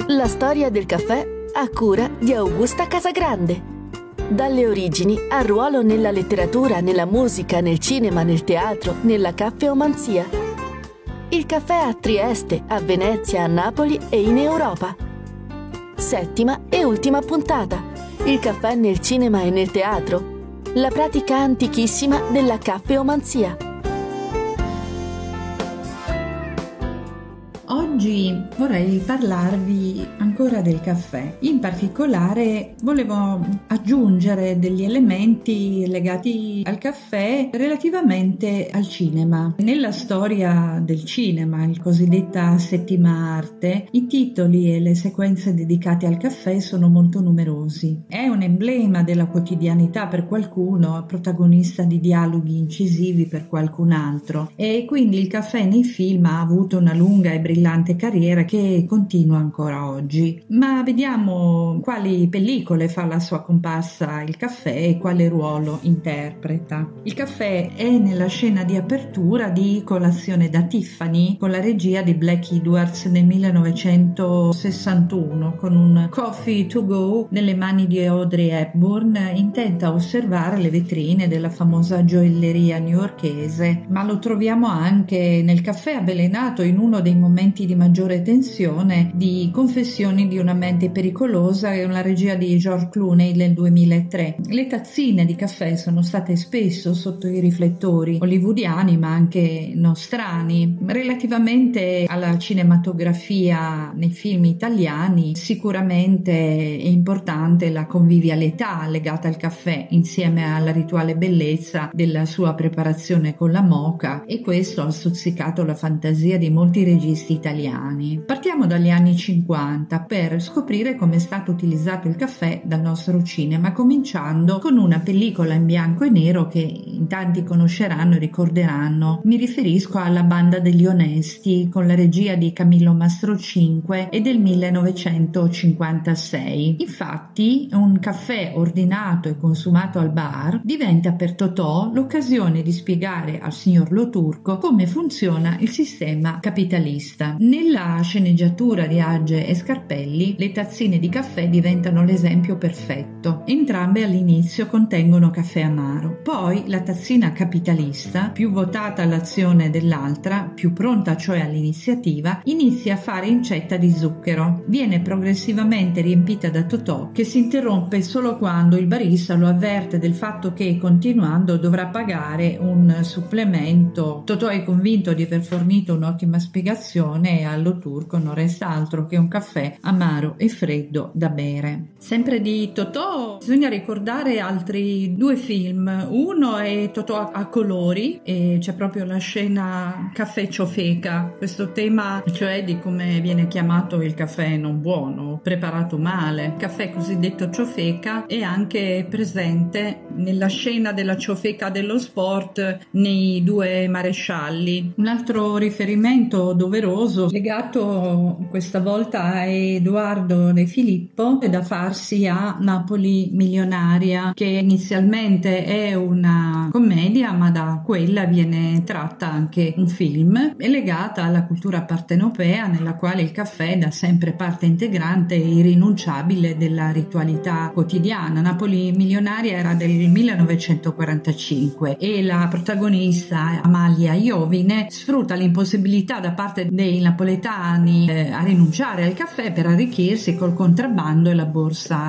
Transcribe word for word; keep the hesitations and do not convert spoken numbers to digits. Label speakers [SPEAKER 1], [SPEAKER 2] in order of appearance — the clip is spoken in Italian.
[SPEAKER 1] La storia del caffè a cura di Augusta Casagrande. Dalle origini al ruolo nella letteratura, nella musica, nel cinema, nel teatro, nella caffeomanzia. Il caffè a Trieste, a Venezia, a Napoli e in Europa. Settima e ultima puntata. Il caffè nel cinema e nel teatro. La pratica antichissima della caffeomanzia.
[SPEAKER 2] Oggi vorrei parlarvi ancora del caffè. In particolare volevo aggiungere degli elementi legati al caffè relativamente al cinema. Nella storia del cinema, il cosiddetta settima arte, i titoli e le sequenze dedicate al caffè sono molto numerosi. È un emblema della quotidianità per qualcuno, protagonista di dialoghi incisivi per qualcun altro, e quindi il caffè nei film ha avuto una lunga e brillante carriera che continua ancora oggi. Ma vediamo quali pellicole fa la sua comparsa il caffè e quale ruolo interpreta. Il caffè è nella scena di apertura di Colazione da Tiffany con la regia di Blake Edwards nel millenovecentosessantuno, con un coffee to go nelle mani di Audrey Hepburn, intenta a osservare le vetrine della famosa gioielleria newyorkese, ma lo troviamo anche nel caffè avvelenato in uno dei momenti di maggiore tensione di Confessioni di una mente pericolosa e una regia di George Clooney nel duemilatré. Le tazzine di caffè sono state spesso sotto i riflettori hollywoodiani ma anche nostrani. Relativamente alla cinematografia nei film italiani, sicuramente è importante la convivialità legata al caffè insieme alla rituale bellezza della sua preparazione con la moka, e questo ha stuzzicato la fantasia di molti registi italiani. Partiamo dagli anni cinquanta per scoprire come è stato utilizzato il caffè dal nostro cinema, cominciando con una pellicola in bianco e nero che in tanti conosceranno e ricorderanno. Mi riferisco alla Banda degli Onesti con la regia di Camillo Mastrocinque e del millenovecentocinquantasei. Infatti un caffè ordinato e consumato al bar diventa per Totò l'occasione di spiegare al signor Lo Turco come funziona il sistema capitalista. Nella sceneggiatura di Agge e Scarpelli, le tazzine di caffè diventano l'esempio perfetto. Entrambe all'inizio contengono caffè amaro. Poi la tazzina capitalista, più votata all'azione dell'altra, più pronta cioè all'iniziativa, inizia a fare incetta di zucchero. Viene progressivamente riempita da Totò, che si interrompe solo quando il barista lo avverte del fatto che, continuando, dovrà pagare un supplemento. Totò è convinto di aver fornito un'ottima spiegazione e allo Turco non resta altro che un caffè amaro e freddo da bere. Sempre di Totò bisogna ricordare altri due film. Uno è Totò a colori e c'è proprio la scena caffè ciofeca, questo tema cioè di come viene chiamato il caffè non buono, preparato male. Il caffè cosiddetto ciofeca è anche presente nella scena della ciofeca dello sport nei Due marescialli. Un altro riferimento doveroso legato questa volta a Edoardo De Filippo è da farsi a Napoli milionaria, che inizialmente è una commedia ma da quella viene tratta anche un film. È legata alla cultura partenopea nella quale il caffè è da sempre parte integrante e irrinunciabile della ritualità quotidiana. Napoli milionaria era del millenovecentoquarantacinque e la protagonista Amalia Iovine sfrutta l'impossibilità da parte dei napoletani eh, a rinunciare al caffè per arricchirsi col contrabbando e la borsa